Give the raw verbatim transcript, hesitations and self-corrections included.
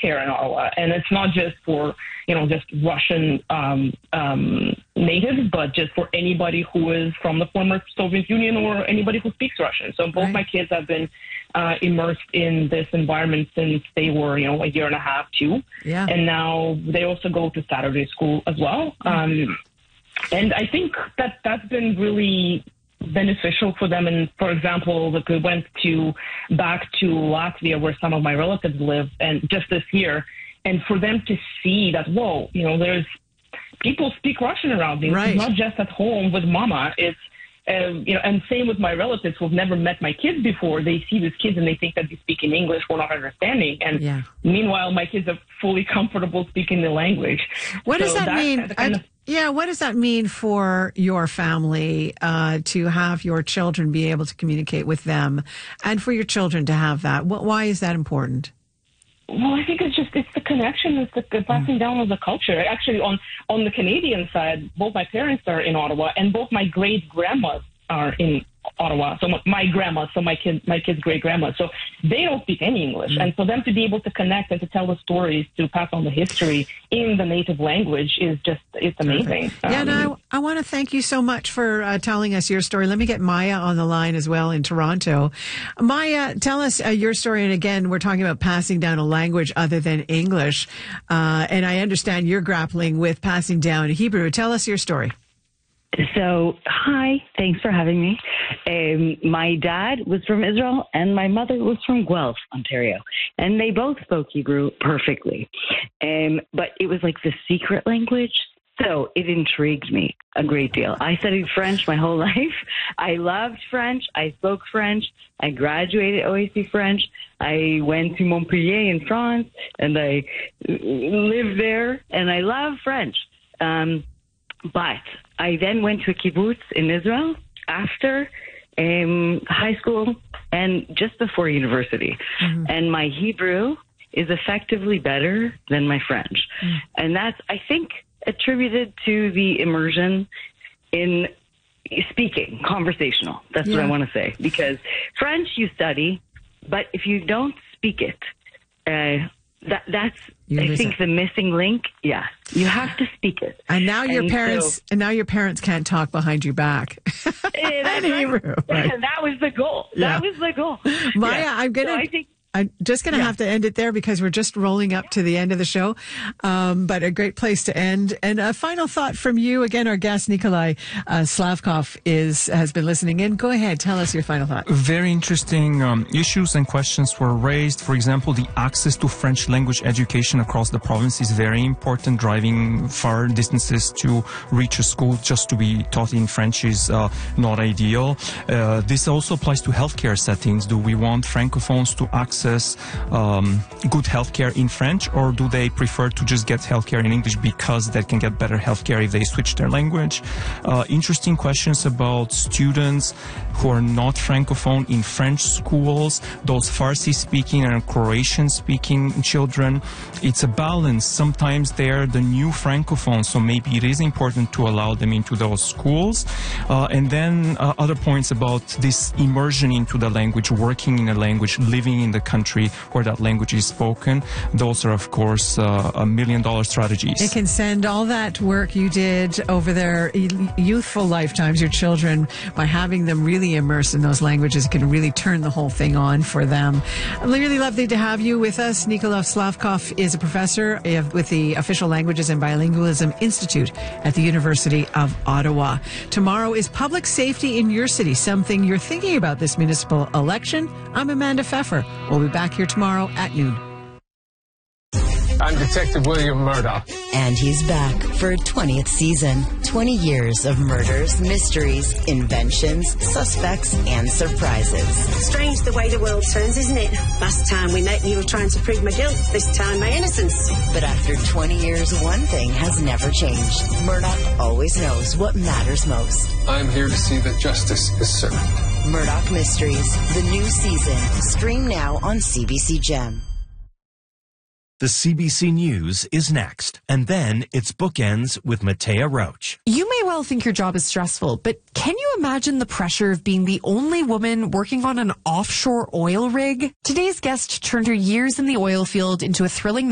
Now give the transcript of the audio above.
daycare in Ottawa, and it's not just for, you know, just Russian um, um, natives, but just for anybody who is from the former Soviet Union or anybody who speaks Russian. So both right. my kids have been uh, immersed in this environment since they were, you know, a year and a half, two. Yeah. And now they also go to Saturday school as well. Um, and I think that that's been really beneficial for them. And for example, like we went to back to Latvia where some of my relatives live, and just this year, and for them to see that, whoa, you know, there's people speak Russian around me. Right. It's not just at home with mama. It's uh, you know, and same with my relatives who've never met my kids before. They see these kids and they think that they speak in English, we're not understanding. And yeah. meanwhile, my kids are fully comfortable speaking the language. What so does that, that mean? Kind of, Yeah, what does that mean for your family uh, to have your children be able to communicate with them, and for your children to have that? What, why is that important? Well, I think it's just it's the connection, it's the, the passing down of the culture. Actually, on on the Canadian side, both my parents are in Ottawa, and both my great grandmas are in Ottawa. So my, my grandma, so my kid, my kid's great grandma. So they don't speak any English, mm. and for them to be able to connect and to tell the stories, to pass on the history in the native language is just it's amazing. Perfect. Yeah, um, no, I, I want to thank you so much for uh, telling us your story. Let me get Maya on the line as well in Toronto. Maya, tell us uh, your story. And again, we're talking about passing down a language other than English, uh, and I understand you're grappling with passing down Hebrew. Tell us your story. So, hi, thanks for having me. Um, my dad was from Israel and my mother was from Guelph, Ontario. And they both spoke Hebrew perfectly. Um, but it was like the secret language. So it intrigued me a great deal. I studied French my whole life. I loved French. I spoke French. I graduated O A C French. I went to Montpellier in France and I lived there and I love French. Um, But I then went to a kibbutz in Israel after um, high school and just before university. Mm-hmm. And my Hebrew is effectively better than my French. Mm. And that's, I think, attributed to the immersion in speaking, conversational. That's yeah. what I want to say. Because French you study, but if you don't speak it, uh, That that's you I think it. the missing link. Yeah, you have to speak it. And now your and parents so, and now your parents can't talk behind your back. That's Hebrew, right. That was the goal. Yeah. That was the goal. Maya, yeah. I'm gonna. So I think, I'm just going to yeah. have to end it there because we're just rolling up to the end of the show. Um, but a great place to end. And a final thought from you. Again, our guest, Nikolai uh, Slavkov, is, has been listening in. Go ahead. Tell us your final thought. Very interesting um, issues and questions were raised. For example, the access to French language education across the province is very important. Driving far distances to reach a school just to be taught in French is uh, not ideal. Uh, this also applies to healthcare settings. Do we want Francophones to access Um, good healthcare in French, or do they prefer to just get healthcare in English because they can get better healthcare if they switch their language? Uh, interesting questions about students who are not Francophone in French schools, those Farsi-speaking and Croatian-speaking children. It's a balance. Sometimes they're the new Francophones, so maybe it is important to allow them into those schools. Uh, and then uh, other points about this immersion into the language, working in a language, living in the country where that language is spoken. Those are, of course, uh, a million dollar strategies. It can send all that work you did over their youthful lifetimes, your children, by having them really immersed in those languages, can really turn the whole thing on for them. Really lovely to have you with us. Nikolai Slavkov is a professor with the Official Languages and Bilingualism Institute at the University of Ottawa. Tomorrow is public safety in your city, something you're thinking about this municipal election. I'm Amanda Pfeffer. We'll be back here tomorrow at noon. I'm Detective William Murdoch. And he's back for a twentieth season. twenty years of murders, mysteries, inventions, suspects, and surprises. Strange the way the world turns, isn't it? Last time we met, you were trying to prove my guilt. This time, my innocence. But after twenty years, one thing has never changed. Murdoch always knows what matters most. I'm here to see that justice is served. Murdoch Mysteries, the new season. Stream now on C B C Gem. The C B C News is next, and then it's Bookends with Matea Roach. You may well think your job is stressful, but can you imagine the pressure of being the only woman working on an offshore oil rig? Today's guest turned her years in the oil field into a thrilling